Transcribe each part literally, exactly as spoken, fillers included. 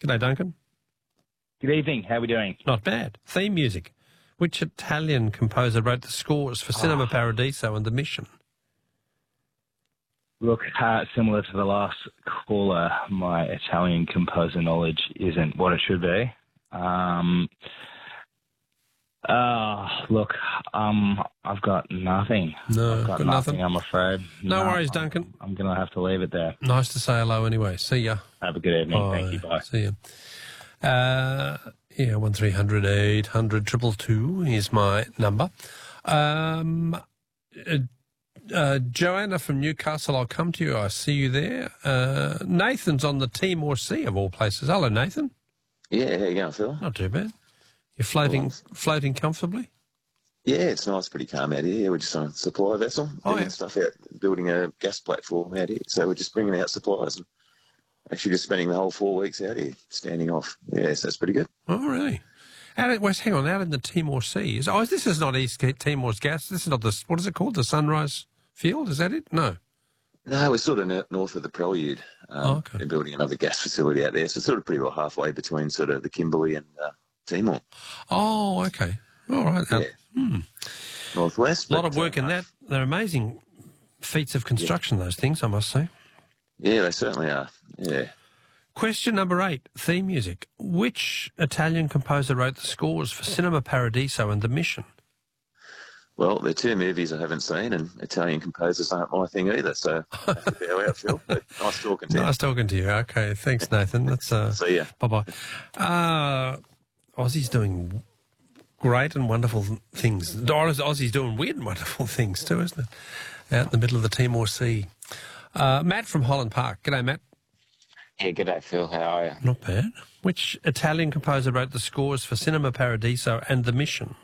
G'day, Duncan. Good evening. How are we doing? Not bad. Theme music. Which Italian composer wrote the scores for Cinema Oh. Paradiso and The Mission? Look, uh, similar to the last caller, my Italian composer knowledge isn't what it should be. Um, uh, look, um, I've got nothing. No, I've got, got nothing, nothing? I'm afraid. No worries, I'm- Duncan. I'm going to have to leave it there. Nice to say hello anyway. See ya. Have a good evening. Bye. Thank you. Bye. See ya. Uh, yeah, one three hundred eight hundred two two is my number. Um, uh, uh, Joanna from Newcastle, I'll come to you. I see you there. Uh, Nathan's on the Timor Sea of all places. Hello, Nathan. Yeah, how you going, Phil? Not too bad. You're floating, floating comfortably? Yeah, it's nice, pretty calm out here. Yeah, we're just on a supply vessel, Oh, doing yeah. stuff out, building a gas platform out here. So we're just bringing out supplies and actually just spending the whole four weeks out here, standing off. Yeah, so that's pretty good. Oh, really? Out at, West, hang on, out in the Timor Sea. Is, oh, this is not East Timor's gas. This is not the, what is it called? The Sunrise Field? Is that it? No. No, we're sort of n- north of the Prelude. Um, Oh, okay. They're building another gas facility out there. So it's sort of pretty well halfway between sort of the Kimberley and uh, Timor. Oh, okay. All right. Uh, Yeah. hmm. Northwest. A lot but, of work uh, in that. They're amazing feats of construction, those things, I must say. Yeah, they certainly are. Yeah. Question number eight, theme music. Which Italian composer wrote the scores for Cinema Paradiso and The Mission? Well, they're two movies I haven't seen, and Italian composers aren't my thing either. So have to bow out, Phil. But nice talking to you. Nice talking to you. Okay, thanks, Nathan. That's uh, See ya. bye-bye. Uh, Aussie's doing great and wonderful things. Doris, Aussie's doing weird and wonderful things too, isn't it? Out in the middle of the Timor Sea. Uh, Matt from Holland Park. G'day, Matt. Yeah, g'day, Phil. How are you? Not bad. Which Italian composer wrote the scores for Cinema Paradiso and The Mission?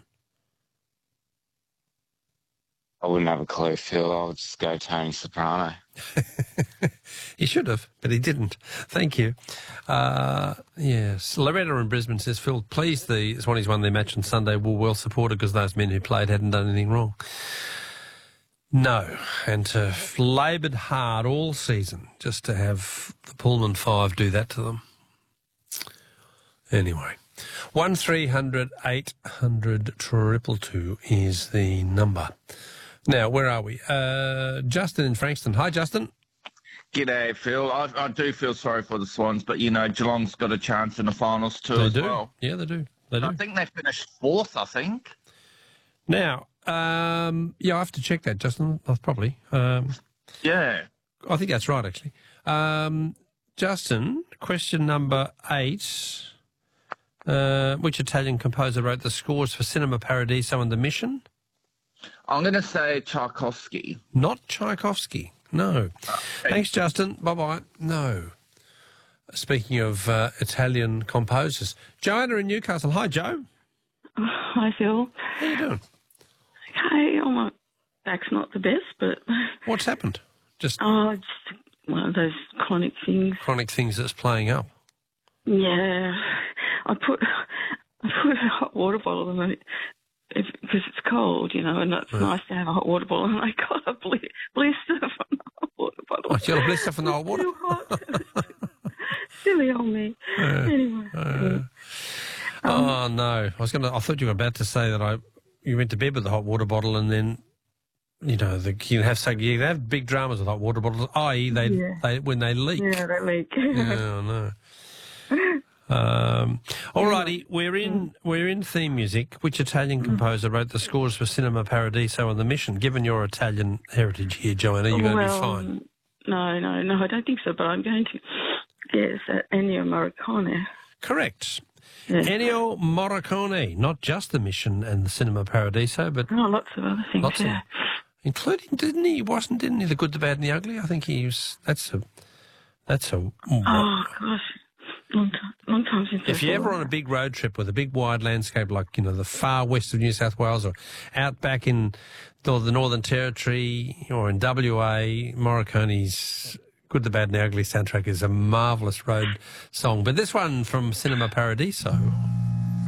I wouldn't have a clue, Phil. I'll just go Tony Soprano. He should have, but he didn't. Thank you. Uh, yes. Loretta in Brisbane says, Phil, please, the Swannies won their match on Sunday. Were well supported because those men who played hadn't done anything wrong. No, and to laboured hard all season just to have the Pullman Five do that to them. Anyway, one three hundred eight hundred triple two is the number. Now, where are we? Uh, Justin in Frankston. Hi, Justin. G'day, Phil. I, I do feel sorry for the Swans, but, you know, Geelong's got a chance in the finals too They as do. well. Yeah, they do. They do. I think they finished fourth, I think. Now, um, yeah, I have to check that, Justin. Oh, probably. Um, Yeah. I think that's right, actually. Um, Justin, question number eight. Uh, which Italian composer wrote the scores for Cinema Paradiso and The Mission? I'm going to say Tchaikovsky. Not Tchaikovsky. No. Okay. Thanks, Justin. Bye-bye. No. Speaking of uh, Italian composers, Joanna in Newcastle. Hi, Joe. Hi, Phil. How you doing? Okay, oh, my back's not the best, but What's happened? Just oh, just one of those chronic things. chronic things that's playing up. Yeah, I put I put a hot water bottle in it because it's cold, you know, and it's Right. nice to have a hot water bottle. And I got a bli- blister from the hot water bottle. Oh, you got a blister from the hot water? Too hot. Silly old me. Anyway. Uh, oh no! I was gonna. I thought you were about to say that I. You went to bed with the hot water bottle, and then, you know, the, you have so you have big dramas with hot water bottles. that is, they Yeah. they when they leak. Yeah, that leak. Oh no. Um, alrighty, we're in we're in theme music. Which Italian composer wrote the scores for Cinema Paradiso and The Mission? Given your Italian heritage here, Joanna, you're going to well, be fine. No, no, no, I don't think so, but I'm going to. Yes, uh, Ennio Morricone. Correct. Yeah. Ennio Morricone, not just The Mission and the Cinema Paradiso, but Oh, lots of other things, lots of, yeah. including didn't he? Wasn't didn't he the Good, the Bad, and the Ugly? I think he was. That's a. That's a. Oh, gosh. Long time, long time since If I you're saw ever on a that. big road trip with a big wide landscape like, you know, the far west of New South Wales or out back in the, the Northern Territory or in W A, Morricone's Good, the Bad and the Ugly soundtrack is a marvellous road song. But this one from Cinema Paradiso.